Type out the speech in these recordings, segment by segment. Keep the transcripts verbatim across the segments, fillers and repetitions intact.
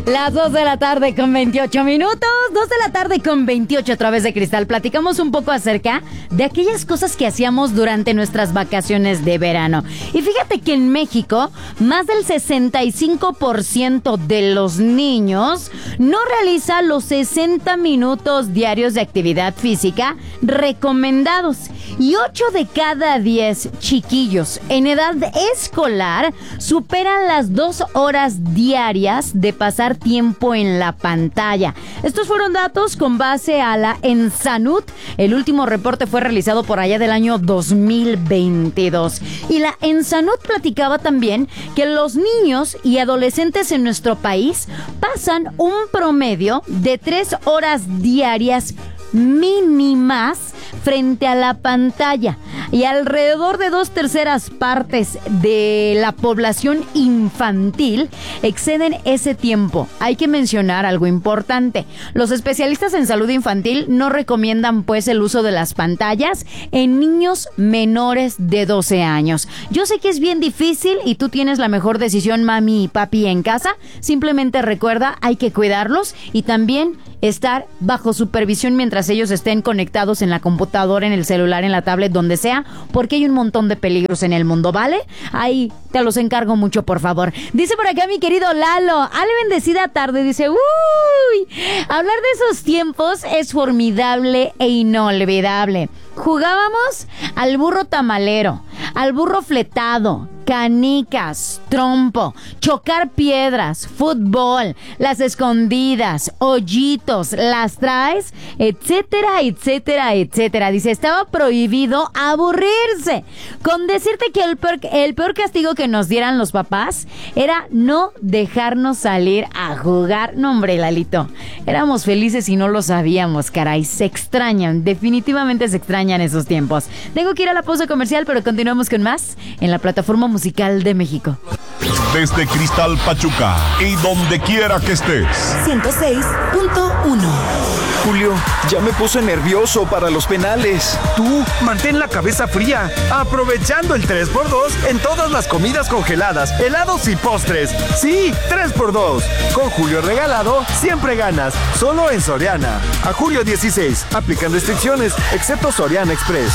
Las dos de la tarde con veintiocho minutos, dos de la tarde con veintiocho a través de Cristal. Platicamos un poco acerca de aquellas cosas que hacíamos durante nuestras vacaciones de verano. Y fíjate que en México, más del sesenta y cinco por ciento de los niños no realiza los sesenta minutos diarios de actividad física recomendados. Y ocho de cada diez chiquillos en edad escolar superan las dos horas diarias de pasar tiempo en la pantalla. Estos fueron datos con base a la ENSANUD. El último reporte fue realizado por allá del año dos mil veintidós. Y la ENSANUD platicaba también que los niños y adolescentes en nuestro país pasan un promedio de tres horas diarias mínimas frente a la pantalla, y alrededor de dos terceras partes de la población infantil exceden ese tiempo. Hay que mencionar algo importante: los especialistas en salud infantil no recomiendan pues el uso de las pantallas en niños menores de doce años. Yo sé que es bien difícil y tú tienes la mejor decisión, mami y papi, en casa. Simplemente recuerda, hay que cuidarlos y también estar bajo supervisión mientras ellos estén conectados en la computadora, en el celular, en la tablet, donde sea, porque hay un montón de peligros en el mundo, ¿vale? Ahí te los encargo mucho, por favor. Dice por acá mi querido Lalo: Ale, bendecida tarde. Dice, uy, hablar de esos tiempos es formidable e inolvidable. Jugábamos al burro tamalero, al burro fletado, canicas, trompo, chocar piedras, fútbol, las escondidas, hoyitos, las traes, etcétera, etcétera, etcétera. Dice, estaba prohibido aburrirse. Con decirte que el peor, el peor castigo que nos dieran los papás era no dejarnos salir a jugar. No, hombre, Lalito, éramos felices y no lo sabíamos, caray. Se extrañan, definitivamente se extrañan esos tiempos. Tengo que ir a la pausa comercial, pero continuamos con más en la plataforma musical de México. Desde Cristal Pachuca y donde quiera que estés. ciento seis punto uno. Julio, ya me puse nervioso para los penales. Tú, mantén la cabeza fría, aprovechando el tres por dos en todas las comidas congeladas, helados y postres. Sí, tres por dos. Con Julio Regalado, siempre ganas. Solo en Soriana. A julio dieciséis. Aplican restricciones, excepto Soriana Express.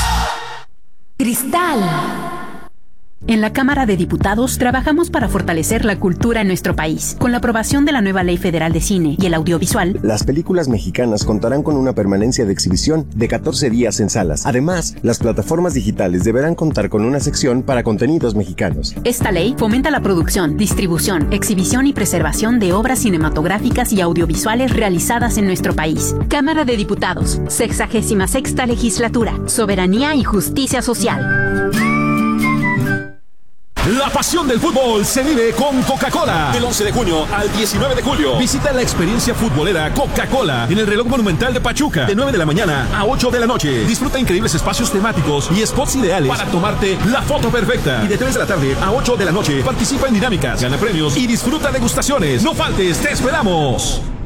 Cristal. En la Cámara de Diputados trabajamos para fortalecer la cultura en nuestro país. Con la aprobación de la nueva Ley Federal de Cine y el Audiovisual, las películas mexicanas contarán con una permanencia de exhibición de catorce días en salas. Además, las plataformas digitales deberán contar con una sección para contenidos mexicanos. Esta ley fomenta la producción, distribución, exhibición y preservación de obras cinematográficas y audiovisuales realizadas en nuestro país. Cámara de Diputados, sexagésima sexta legislatura, soberanía y justicia social. La pasión del fútbol se vive con Coca-Cola. Del once de junio al diecinueve de julio. Visita la experiencia futbolera Coca-Cola en el Reloj Monumental de Pachuca. De nueve de la mañana a ocho de la noche. Disfruta increíbles espacios temáticos y spots ideales para tomarte la foto perfecta. Y de tres de la tarde a ocho de la noche participa en dinámicas, gana premios y disfruta degustaciones. No faltes, te esperamos.